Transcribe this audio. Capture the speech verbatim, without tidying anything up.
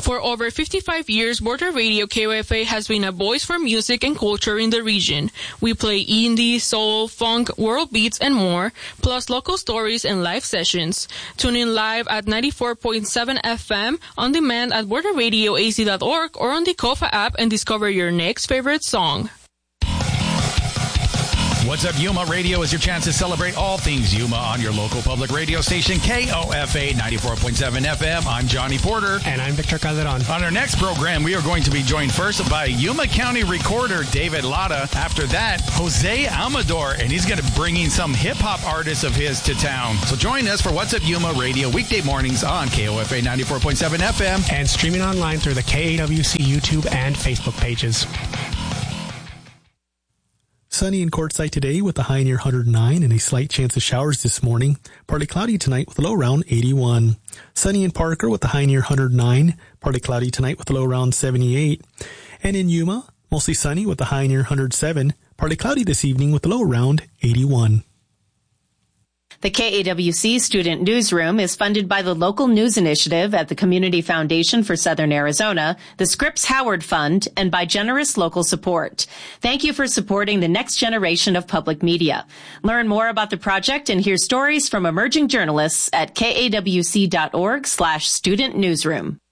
For over fifty-five years, Border Radio K O F A has been a voice for music and culture in the region. We play indie, soul, funk, world beats, and more, plus local stories and live sessions. Tune in live at ninety-four point seven F M, on demand at border radio a z dot org, or on the Kofa app and discover your next favorite song. What's up, Yuma? Radio is your chance to celebrate all things Yuma on your local public radio station, K O F A ninety-four point seven F M. I'm Johnny Porter. And I'm Victor Calderon. On our next program, we are going to be joined first by Yuma County recorder David Lara. After that, Jose Amador, and he's going to bring in some hip-hop artists of his to town. So join us for What's Up Yuma Radio weekday mornings on K O F A ninety-four point seven F M. And streaming online through the K A W C YouTube and Facebook pages. Sunny in Quartzsite today with a high near one hundred nine and a slight chance of showers this morning. Partly cloudy tonight with a low around eighty-one. Sunny in Parker with a high near one hundred nine. Partly cloudy tonight with a low around seventy-eight. And in Yuma, mostly sunny with a high near one hundred seven. Partly cloudy this evening with a low around eighty-one. The K A W C Student Newsroom is funded by the Local News Initiative at the Community Foundation for Southern Arizona, the Scripps Howard Fund, and by generous local support. Thank you for supporting the next generation of public media. Learn more about the project and hear stories from emerging journalists at kawc.org slash student newsroom.